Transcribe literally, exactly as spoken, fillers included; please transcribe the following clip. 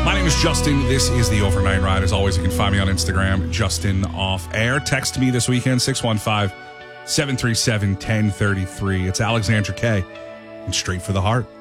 My name is Justin. This is the Overnight Ride. As always, you can find me on Instagram, Justin Off Air. Text me this weekend, six one five, seven three seven, one zero three three. It's Alexandra K. and Straight for the Heart.